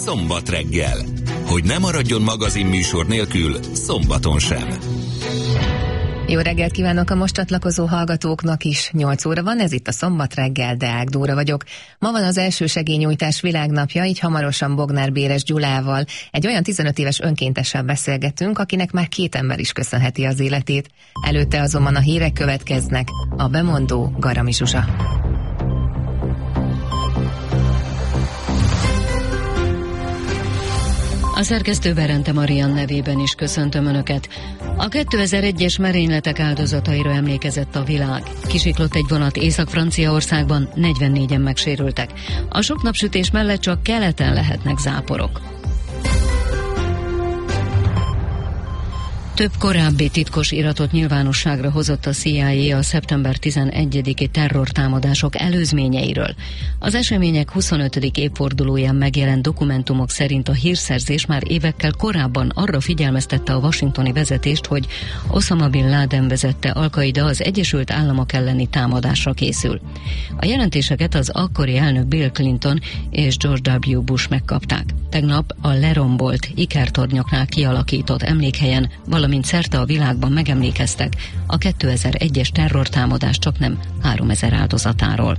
Szombat reggel. Hogy ne maradjon magazinműsor nélkül szombaton sem. Jó reggelt kívánok a most csatlakozó hallgatóknak is. 8 óra van, ez itt a Szombat reggel, Deák Dóra vagyok. Ma van az elsősegélynyújtás világnapja, így hamarosan Bognár Béres Gyulával, egy olyan 15 éves önkéntessel beszélgetünk, akinek már 2 ember is köszönheti az életét. Előtte azonban a hírek következnek, a bemondó Garami Zsuzsa. A szerkesztő Berente Marian nevében is köszöntöm Önöket. A 2001-es merényletek áldozataira emlékezett a világ. Kisiklott egy vonat Észak-Franciaországban, 44-en megsérültek. A sok napsütés mellett csak keleten lehetnek záporok. Több korábbi titkos iratot nyilvánosságra hozott a CIA a szeptember 11-i terrortámadások előzményeiről. Az események 25. évfordulóján megjelent dokumentumok szerint a hírszerzés már évekkel korábban arra figyelmeztette a washingtoni vezetést, hogy Osama Bin Laden vezette Al-Qaida az Egyesült Államok elleni támadásra készül. A jelentéseket az akkori elnök Bill Clinton és George W. Bush megkapták. Tegnap a lerombolt ikertornyoknál kialakított emlékhelyen, valamint szerte a világban megemlékeztek a 2001-es terrortámadás csaknem 3000 áldozatáról.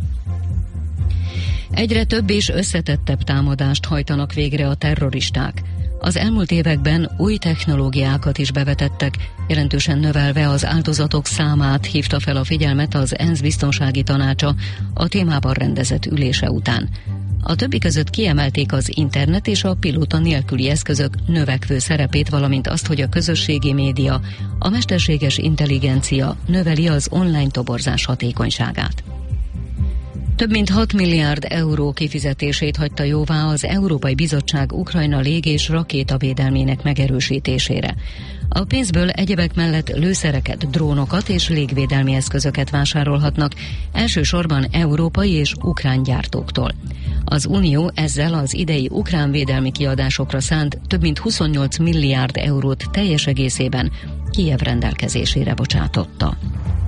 Egyre több és összetettebb támadást hajtanak végre a terroristák. Az elmúlt években új technológiákat is bevetettek, jelentősen növelve az áldozatok számát, hívta fel a figyelmet az ENSZ biztonsági tanácsa a témában rendezett ülése után. A többi között kiemelték az internet és a pilóta nélküli eszközök növekvő szerepét, valamint azt, hogy a közösségi média, a mesterséges intelligencia növeli az online toborzás hatékonyságát. Több mint 6 milliárd euró kifizetését hagyta jóvá az Európai Bizottság Ukrajna lég- és rakétavédelmének megerősítésére. A pénzből egyebek mellett lőszereket, drónokat és légvédelmi eszközöket vásárolhatnak, elsősorban európai és ukrán gyártóktól. Az Unió ezzel az idei ukrán védelmi kiadásokra szánt több mint 28 milliárd eurót teljes egészében Kijev rendelkezésére bocsátotta.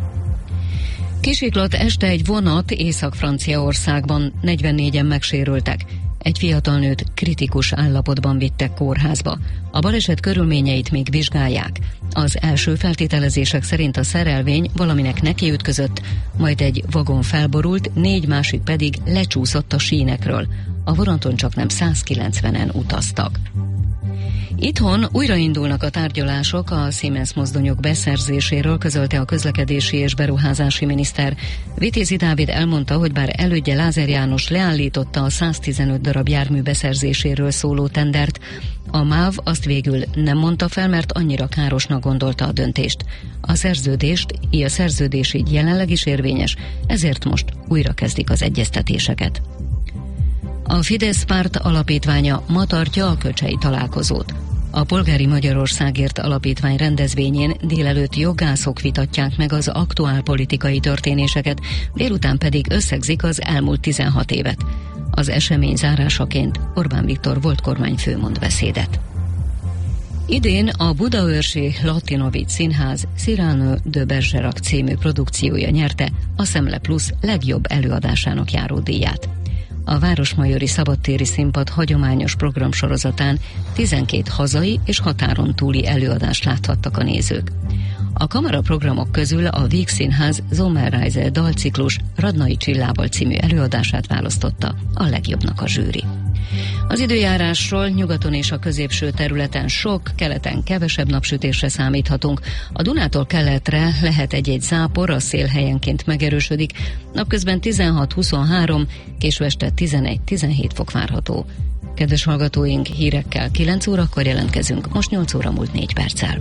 Kisiklott este egy vonat Észak-Franciaországban, 44-en megsérültek. Egy fiatal nőt kritikus állapotban vittek kórházba. A baleset körülményeit még vizsgálják. Az első feltételezések szerint a szerelvény valaminek nekiütközött, majd egy vagon felborult, 4 másik pedig lecsúszott a sínekről. A vonaton csaknem 190-en utaztak. Itthon újraindulnak a tárgyalások a Siemens mozdonyok beszerzéséről, közölte a közlekedési és beruházási miniszter. Vitézi Dávid elmondta, hogy bár elődje Lázár János leállította a 115 darab jármű beszerzéséről szóló tendert, a MÁV azt végül nem mondta fel, mert annyira károsnak gondolta a döntést. A szerződés így jelenleg is érvényes, ezért most újra kezdik az egyeztetéseket. A Fidesz párt alapítványa ma tartja a Köcsei találkozót. A Polgári Magyarországért Alapítvány rendezvényén délelőtt jogászok vitatják meg az aktuál politikai történéseket, délután pedig összegzik az elmúlt 16 évet. Az esemény zárásaként Orbán Viktor volt kormányfő mond beszédet. Idén a budaörsi Latinovic Színház Cyrano de Bergerac című produkciója nyerte a Szemle Plus legjobb előadásának járó díját. A Városmajori Szabadtéri Színpad hagyományos programsorozatán 12 hazai és határon túli előadást láthattak a nézők. A kamaraprogramok közül a Víg Színház Sommerreise dalciklus Radnai Csillával című előadását választotta a legjobbnak a zsűri. Az időjárásról: nyugaton és a középső területen sok, keleten kevesebb napsütésre számíthatunk. A Dunától keletre lehet egy-egy zápor, a szél helyenként megerősödik. Napközben 16-23, késő este 11-17 fok várható. Kedves hallgatóink, hírekkel 9 órakor jelentkezünk, most 8 óra múlt 4 perccel.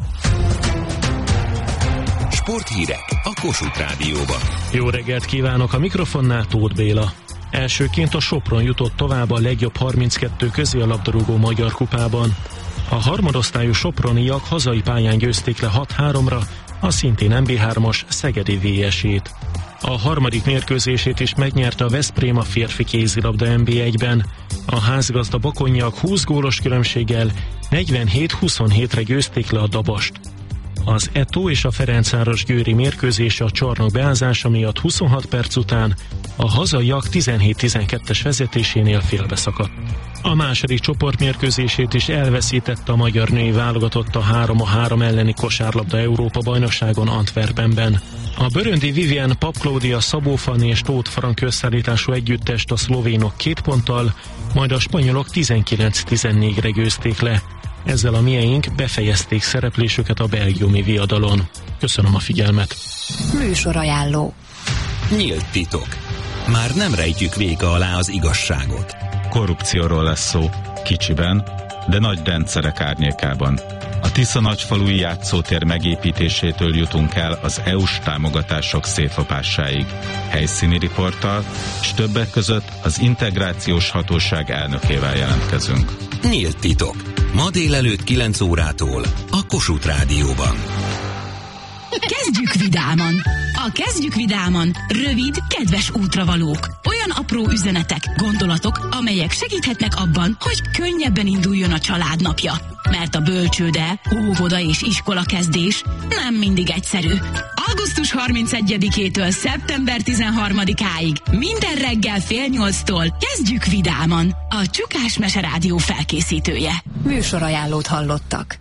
Sporthírek a Kossuth Rádióban. Jó reggelt kívánok, a mikrofonnál Tóth Béla. Elsőként a Sopron jutott tovább a legjobb 32 közé a labdarúgó magyar kupában. A harmadosztályú soproniak hazai pályán győzték le 6-3-ra a szintén MB3-as Szegedi VS-ét. A harmadik mérkőzését is megnyerte a Veszprém a férfi kézilabda NB1-ben. A házgazda bakonyak 20 gólos különbséggel 47-27-re győzték le a Dabast. Az Eto és a Ferencvárosgyőri mérkőzés a csarnok beállzása miatt 26 perc után a hazaiak 17-12-es vezetésénél félbeszakadt. A második csoportmérkőzését is elveszítette a magyar női válogatott a 3-3 elleni kosárlabda Európa-bajnokságon Antwerpenben. A böröndi Vivian Papklódia, Szabó Fanni és Tóth Frank összeállítású együttest a szlovénok 2 ponttal, majd a spanyolok 19-14-re győzték le. Ezzel a mieink befejezték szereplésüket a belgiumi viadalon. Köszönöm a figyelmet. Műsorajánló. Nyílt titok. Már nem rejtjük véka alá az igazságot. Korrupcióról lesz szó, kicsiben, de nagy rendszerek árnyékában. A Tisza nagyfalui játszótér megépítésétől jutunk el az EU-s támogatások szétlopásáig. Helyszíni riporttal, és többek között az Integrációs Hatóság elnökével jelentkezünk. Nyílt titok. Ma délelőtt 9 órától a Kossuth Rádióban. Kezdjük vidáman! A Kezdjük vidáman rövid, kedves útravalók. Olyan apró üzenetek, gondolatok, amelyek segíthetnek abban, hogy könnyebben induljon a családnapja. Mert a bölcsőde, óvoda és iskola kezdés nem mindig egyszerű. Augusztus 31-től szeptember 13-áig minden reggel 7:30-tól Kezdjük vidáman. A Csukás Mese Rádió felkészítője. Műsorajánlót hallottak.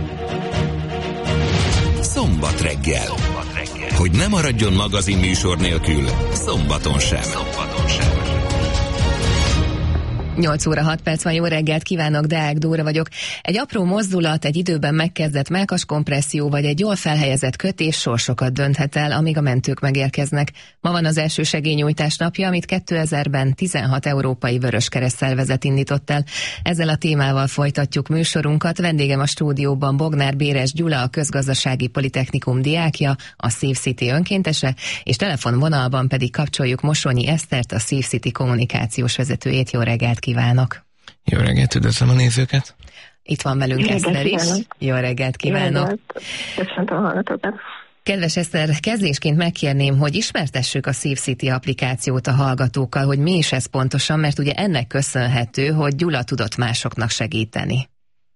Szombat reggel. Hogy ne maradjon magazin műsor nélkül, szombaton sem. 8 óra 6 perc van, jó reggelt kívánok, Deák Dóra vagyok. Egy apró mozdulat, egy időben megkezdett mellkaskompresszió vagy egy jól felhelyezett kötés sorsokat dönthet el, amíg a mentők megérkeznek. Ma van az első segélynyújtás napja, amit 2000-ben 16 európai vöröskereszt szervezet indított el. Ezzel a témával folytatjuk műsorunkat. Vendégem a stúdióban Bognár Béres Gyula, a Közgazdasági Politechnikum diákja, a Safe City önkéntese, és telefonvonalban pedig kapcsoljuk Mosonyi Esztert, a Safe City kommunikációs vezetőjét. Jó reggelt kívánok! Jó reggelt, üdvözlöm a nézőket! Itt van velünk Eszter is. Jó reggelt kívánok! Köszöntöm a hallgatókat! Kedves Eszter, kezdésként megkérném, hogy ismertessük a Safe City applikációt a hallgatókkal, hogy mi is ez pontosan, mert ugye ennek köszönhető, hogy Gyula tudott másoknak segíteni.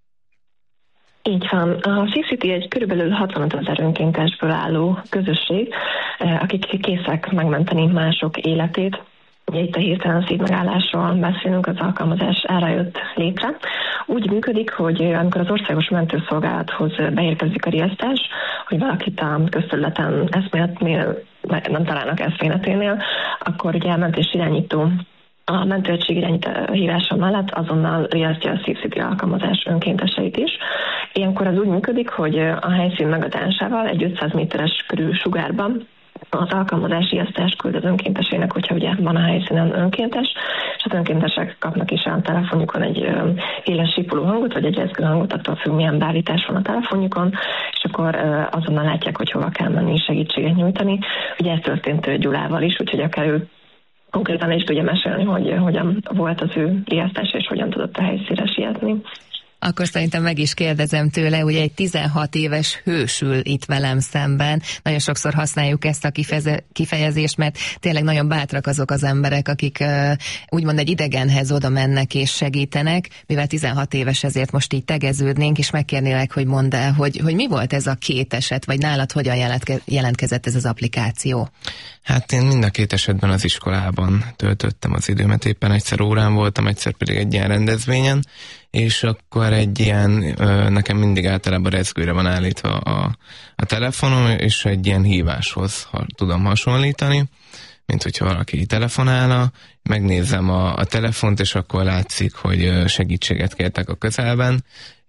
Így van. A Safe City egy körülbelül 65 000 önkéntesből álló közösség, akik készek megmenteni mások életét. Ugye itt a hirtelen szívmegállásról beszélünk, az alkalmazás erre jött létre. Úgy működik, hogy amikor az országos mentőszolgálathoz beérkezik a riasztás, hogy valakit a közterületen eszméletnél nem találnak eszméleténél, akkor ugye a mentés irányító a mentőegység hívása mellett azonnal riasztja a Safe City alkalmazás önkénteseit is. Ilyenkor az úgy működik, hogy a helyszín megadásával egy 500 méteres körül sugárban az alkalmazás riasztást küld az önkéntesének, hogyha ugye van a helyszínen önkéntes, és az önkéntesek kapnak is a telefonjukon egy éles sípoló hangot, vagy egy jegyző hangot, attól függ, milyen beállítás van a telefonjukon, és akkor azonnal látják, hogy hova kell menni segítséget nyújtani. Ugye ez történt Gyulával is, úgyhogy akár ő konkrétan is tudja mesélni, hogy hogyan volt az ő riasztás, és hogyan tudott a helyszínre sietni. Akkor szerintem meg is kérdezem tőle, ugye egy 16 éves hősül itt velem szemben. Nagyon sokszor használjuk ezt a kifejezést, mert tényleg nagyon bátrak azok az emberek, akik úgymond egy idegenhez oda mennek és segítenek. Mivel 16 éves, ezért most így tegeződnénk, és megkérnélek, hogy mondd el, hogy mi volt ez a két eset, vagy nálad hogyan jelentkezett ez az applikáció? Hát én mind a két esetben az iskolában töltöttem az időmet, éppen egyszer órán voltam, egyszer pedig egy ilyen rendezvényen, és akkor egy ilyen, nekem mindig általában rezgőre van állítva a telefonom, és egy ilyen híváshoz tudom hasonlítani, mint hogyha valaki telefonálna, megnézem a telefont, és akkor látszik, hogy segítséget kértek a közelben,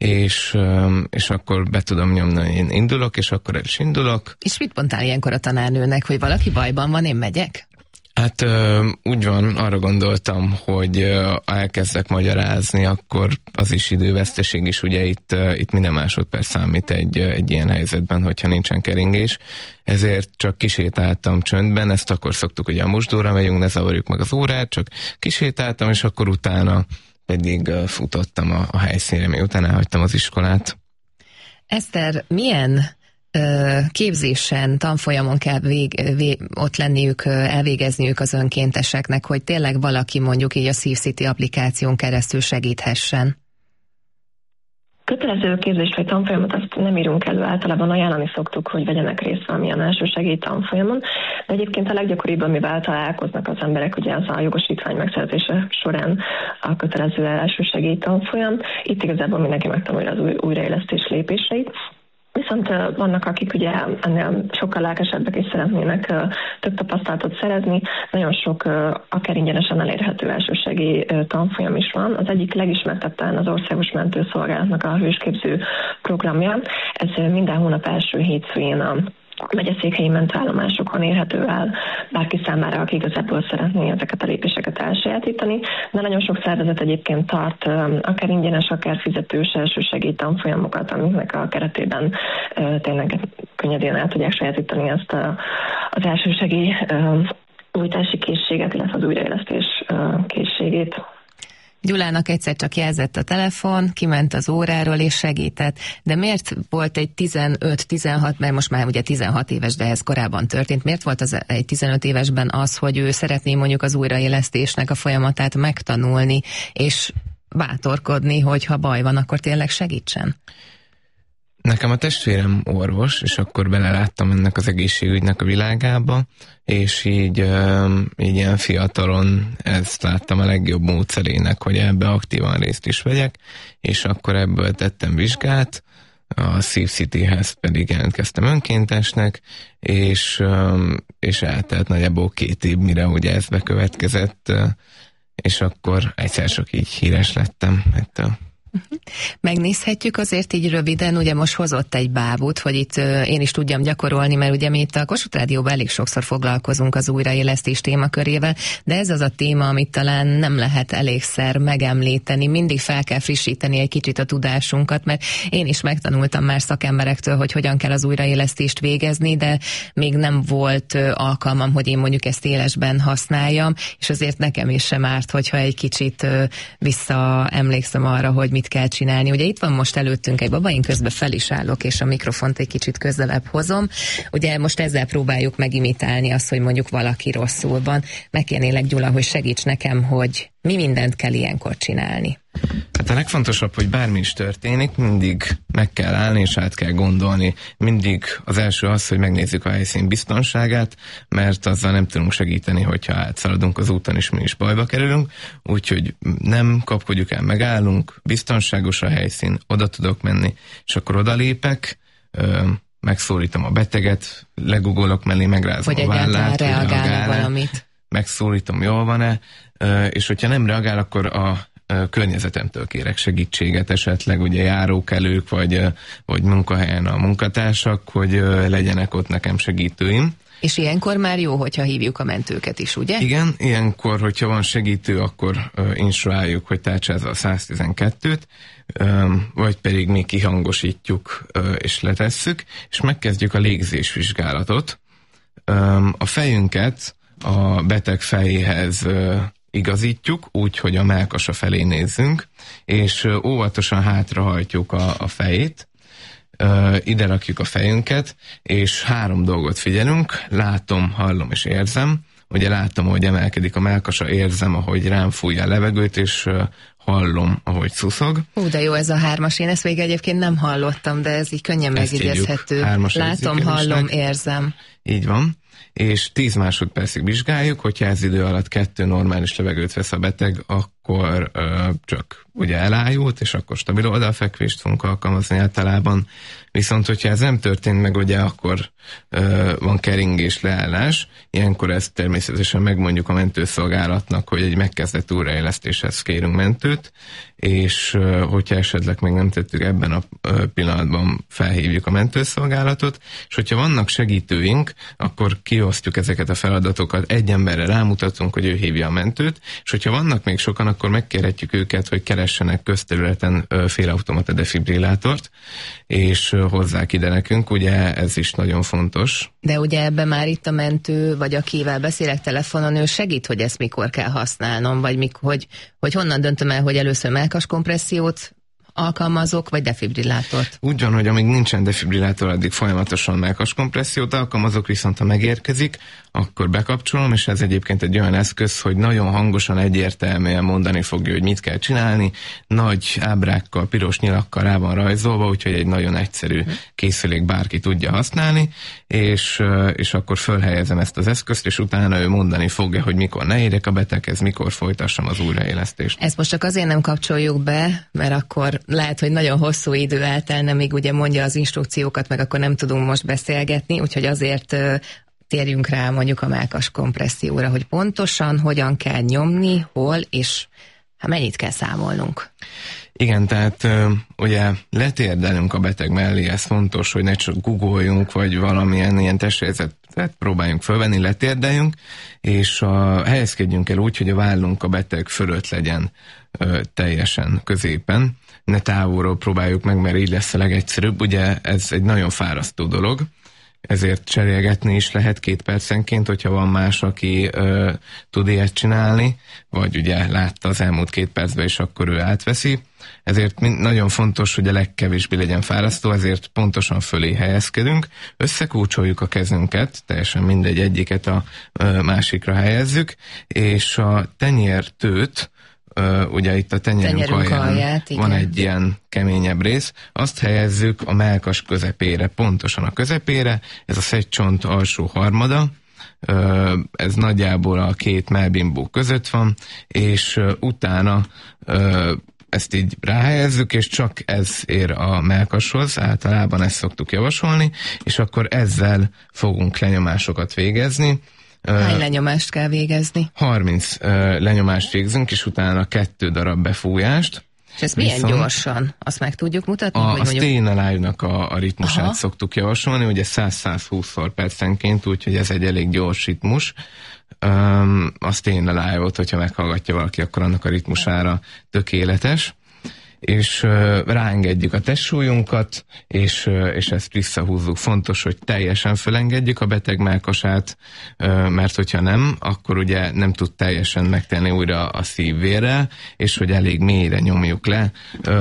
és akkor be tudom nyomni, hogy én indulok, és akkor el is indulok. És mit mondtál ilyenkor a tanárnőnek, hogy valaki bajban van, én megyek? Hát úgy van, arra gondoltam, hogy elkezdek magyarázni, akkor az is időveszteség is, ugye itt minden másodperc számít egy ilyen helyzetben, hogyha nincsen keringés, ezért csak kisétáltam csöndben, ezt akkor szoktuk, hogy a mosdóra megyünk, ne zavarjuk meg az órát, csak kisétáltam, és akkor utána pedig futottam a helyszínre, miután elhagytam az iskolát. Eszter, milyen képzésen, tanfolyamon kell ott lenniük, elvégezniük az önkénteseknek, hogy tényleg valaki mondjuk így a Safe City applikáción keresztül segíthessen? Kötelező képzést vagy tanfolyamot azt nem írunk elő, általában ajánlani szoktuk, hogy vegyenek részt valamilyen elsősegély tanfolyamon, de egyébként a leggyakoribb, amivel találkoznak az emberek, ugye az a jogosítvány megszerzése során a kötelező elsősegély tanfolyam. Itt igazából mindenki megtanulja az újraélesztés lépéseit. Viszont vannak, akik ugye ennél sokkal lelkesebbek és szeretnének több tapasztalatot szerezni. Nagyon sok akár ingyenesen elérhető elsősegély tanfolyam is van. Az egyik legismertebb talán az Országos Mentőszolgálatnak a hősképző programja. Ez minden hónap első hétfőjén a megyeszékhelyi mentőállomásokon érhető el bárki számára, aki igazából szeretné ezeket a lépéseket elsajátítani. De nagyon sok szervezet egyébként tart akár ingyenes, akár fizetős elsősegély tanfolyamokat, amiknek a keretében tényleg könnyedén el tudják sajátítani ezt az elsősegély nyújtási készséget, illetve az újraélesztés készségét. Gyulának egyszer csak jelzett a telefon, kiment az óráról és segített. De miért volt egy 15-16, mert most már ugye 16 éves, de ez korábban történt, miért volt az egy 15 évesben az, hogy ő szeretné mondjuk az újraélesztésnek a folyamatát megtanulni, és bátorkodni, hogy ha baj van, akkor tényleg segítsen? Nekem a testvérem orvos, és akkor beleláttam ennek az egészségügynek a világába, és így ilyen fiatalon ezt láttam a legjobb módszerének, hogy ebbe aktívan részt is vegyek, és akkor ebből tettem vizsgát, a SafeCity-hez pedig jelentkeztem önkéntesnek, és eltelt nagyjából 2 év, mire ugye ez bekövetkezett, és akkor egyszer csak így híres lettem ettől. Megnézhetjük azért így röviden, ugye most hozott egy bábút, hogy itt én is tudjam gyakorolni, mert ugye mi itt a Kossuth Rádióban elég sokszor foglalkozunk az újraélesztés témakörével, de ez az a téma, amit talán nem lehet elégszer megemlíteni, mindig fel kell frissíteni egy kicsit a tudásunkat, mert én is megtanultam már szakemberektől, hogy hogyan kell az újraélesztést végezni, de még nem volt alkalmam, hogy én mondjuk ezt élesben használjam, és azért nekem is sem árt, hogyha egy kicsit visszaemlékszem arra, hogy mit kell csinálni. Ugye itt van most előttünk egy baba, én közben fel is állok, és a mikrofont egy kicsit közelebb hozom. Ugye most ezzel próbáljuk megimitálni azt, hogy mondjuk valaki rosszul van. Megkérnélek, Gyula, hogy segíts nekem, hogy mi mindent kell ilyenkor csinálni. Hát a legfontosabb, hogy bármi is történik, mindig meg kell állni és át kell gondolni. Mindig az első az, hogy megnézzük a helyszín biztonságát, mert azzal nem tudunk segíteni, hogyha átszaladunk az úton és mi is bajba kerülünk. Úgyhogy nem kapkodjuk el, megállunk, biztonságos a helyszín, oda tudok menni, és akkor odalépek, megszólítom a beteget, legugolok mellé, megrázom a vállát, hogy reagál valamit. Megszólítom, jól van-e, és hogyha nem reagál, akkor a környezetemtől kérek segítséget, esetleg ugye járókelők, vagy munkahelyen a munkatársak, hogy legyenek ott nekem segítőim. És ilyenkor már jó, hogyha hívjuk a mentőket is, ugye? Igen, ilyenkor, hogyha van segítő, akkor instruáljuk, hogy tárcsázza a 112-t, vagy pedig mi kihangosítjuk és letesszük, és megkezdjük a légzésvizsgálatot. A fejünket a beteg fejéhez igazítjuk, úgy, hogy a mellkasa felé nézzünk, és óvatosan hátrahajtjuk a fejét, ide rakjuk a fejünket, és 3 dolgot figyelünk, látom, hallom és érzem. Ugye látom, ahogy emelkedik a mellkasa, érzem, ahogy rám fújja a levegőt, és hallom, ahogy szuszog. De jó ez a 3-as, én ezt még egyébként nem hallottam, de ez így könnyen megjegyezhető. Látom, hallom, érzem. Így van. És 10 másodpercig vizsgáljuk, hogyha ez idő alatt 2 normális levegőt vesz a beteg, akkor csak ugye elájult, és akkor stabil oldalfekvést fogunk alkalmazni általában. Viszont, hogyha ez nem történt meg, ugye akkor van keringés, leállás. Ilyenkor ezt természetesen megmondjuk a mentőszolgálatnak, hogy egy megkezdett újraélesztéshez kérünk mentőt, és hogyha esetleg még nem tettük, ebben a pillanatban felhívjuk a mentőszolgálatot, és hogyha vannak segítőink, akkor kiosztjuk ezeket a feladatokat, egy emberre rámutatunk, hogy ő hívja a mentőt, és hogyha vannak még sokan, akkor megkérhetjük őket, hogy keressenek közterületen félautomata defibrillátort, és hozzák ide nekünk, ugye ez is nagyon fontos. De ugye ebben már itt a mentő, vagy akivel beszélek telefonon, ő segít, hogy ezt mikor kell használnom, vagy hogy honnan döntöm el, hogy először mellkaskompressziót alkalmazok, vagy defibrillátort? Úgy van, hogy amíg nincsen defibrillátor, addig folyamatosan mellkaskompressziót alkalmazok, viszont ha megérkezik, akkor bekapcsolom, és ez egyébként egy olyan eszköz, hogy nagyon hangosan, egyértelműen mondani fogja, hogy mit kell csinálni. Nagy ábrákkal, piros nyilakkal rá van rajzolva, úgyhogy egy nagyon egyszerű készülék bárki tudja használni, és akkor fölhelyezem ezt az eszközt, és utána ő mondani fogja, hogy mikor ne érjek a beteghez, mikor folytassam az újraélesztést. Ezt most csak azért nem kapcsoljuk be, mert akkor lehet, hogy nagyon hosszú idő eltelne, még ugye mondja az instrukciókat, meg akkor nem tudunk most beszélgetni, úgyhogy azért térjünk rá mondjuk a mellkas kompresszióra, hogy pontosan hogyan kell nyomni, hol, és mennyit kell számolnunk. Igen, tehát ugye letérdelünk a beteg mellé, ez fontos, hogy ne csak guggoljunk, vagy valamilyen ilyen testérzetet próbáljunk fölvenni, letérdeljünk, és helyezkedjünk el úgy, hogy a vállunk a beteg fölött legyen teljesen középen. Ne távolról próbáljuk meg, mert így lesz a legegyszerűbb. Ugye ez egy nagyon fárasztó dolog, ezért cserélgetni is lehet 2 percenként, hogyha van más, aki tud ilyet csinálni, vagy ugye látta az elmúlt 2 percben, és akkor ő átveszi. Ezért nagyon fontos, hogy a legkevésbé legyen fárasztó, ezért pontosan fölé helyezkedünk, összekúcsoljuk a kezünket, teljesen mindegy, egyiket a másikra helyezzük, és a tenyértőt, ugye itt a tenyerünk alján van egy ilyen keményebb rész, azt helyezzük a mellkas közepére, pontosan a közepére, ez a szedcsont alsó harmada, ez nagyjából a 2 mellbimbó között van, és utána ezt így ráhelyezzük, és csak ez ér a mellkashoz, általában ezt szoktuk javasolni, és akkor ezzel fogunk lenyomásokat végezni. Hány lenyomást kell végezni? 30 lenyomást végzünk, és utána 2 darab befújást. És ez milyen gyorsan? Azt meg tudjuk mutatni? A Staying Alive-nak a ritmusát szoktuk javasolni, ugye 100-120 percenként, úgyhogy ez egy elég gyors ritmus. A Staying Alive-ot, hogyha meghallgatja valaki, akkor annak a ritmusára tökéletes. És ráengedjük a testsúlyunkat, és ezt visszahúzzuk. Fontos, hogy teljesen fölengedjük a beteg mellkasát, mert hogyha nem, akkor ugye nem tud teljesen megtenni újra a szívvérrel, és hogy elég mélyre nyomjuk le.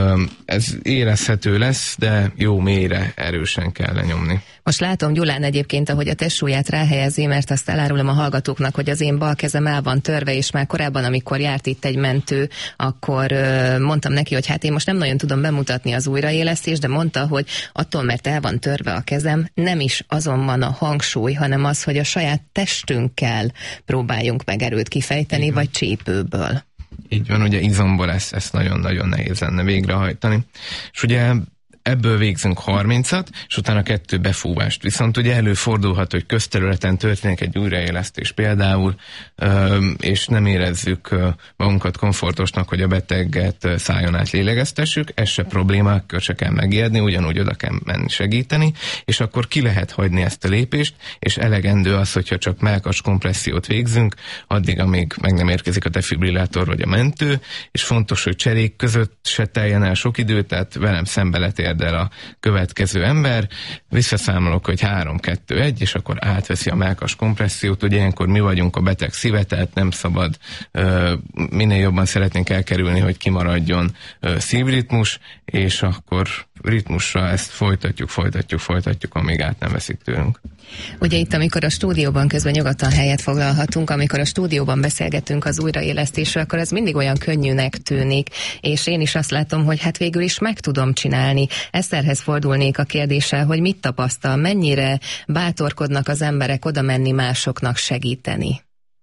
Ez érezhető lesz, de jó mélyre, erősen kell lenyomni. Most látom Gyulán egyébként, ahogy a testsúlyát ráhelyezi, mert azt elárulom a hallgatóknak, hogy az én bal kezem el van törve, és már korábban, amikor járt itt egy mentő, akkor mondtam neki, hogy hát én most nem nagyon tudom bemutatni az újraélesztést, de mondta, hogy attól, mert el van törve a kezem, nem is azon van a hangsúly, hanem az, hogy a saját testünkkel próbáljunk meg erőt kifejteni, vagy csípőből. Így van, ugye izomból ezt nagyon-nagyon nehéz lenne végrehajtani. És ugye ebből végzünk 30-at, és utána 2 befúvást. Viszont ugye előfordulhat, hogy közterületen történik egy újraélesztés például, és nem érezzük magunkat komfortosnak, hogy a beteget szájon át lélegeztessük, ez se probléma, akkor se kell megijedni, ugyanúgy oda kell menni segíteni, és akkor ki lehet hagyni ezt a lépést, és elegendő az, hogyha csak mellkas kompressziót végzünk, addig, amíg meg nem érkezik a defibrillátor vagy a mentő, és fontos, hogy cserék között se teljen el sok idő, tehát velem szembe letérdel a következő ember, visszaszámolok, hogy 3, 2, 1, és akkor átveszi a mellkas kompressziót. Ugye ilyenkor mi vagyunk a beteg szíve, tehát nem szabad, minél jobban szeretnénk elkerülni, hogy kimaradjon szívritmus, és akkor ritmusra ezt folytatjuk, amíg át nem veszik tőlünk. Ugye itt, amikor a stúdióban közben nyugodtan helyet foglalhatunk, amikor a stúdióban beszélgetünk az újraélesztésről, akkor ez mindig olyan könnyűnek tűnik, és én is azt látom, hogy hát végül is meg tudom csinálni. Eszterhez fordulnék a kérdéssel, hogy mit tapasztal, mennyire bátorkodnak az emberek oda menni másoknak segíteni?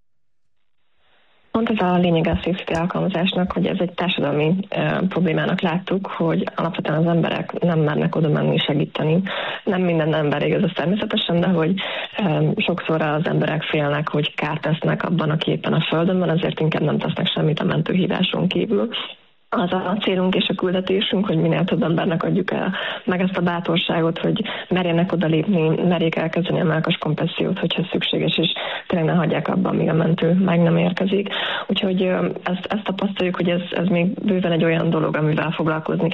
Pont ez a lényeg a CCT alkalmazásnak, hogy ez egy társadalmi problémának láttuk, hogy alapvetően az emberek nem mernek oda menni segíteni. Nem minden ember igaz, ez természetesen, de hogy sokszor az emberek félnek, hogy kárt tesznek abban, aki éppen a földön van, ezért inkább nem tesznek semmit a mentőhíváson kívül. Az a célunk és a küldetésünk, hogy minél több embernek adjuk el meg ezt a bátorságot, hogy merjenek odalépni, merjék elkezdeni a mellkas kompressziót, hogyha szükséges, és tényleg ne hagyják abban, míg a mentő meg nem érkezik. Úgyhogy ezt tapasztaljuk, hogy ez még bőven egy olyan dolog, amivel foglalkozni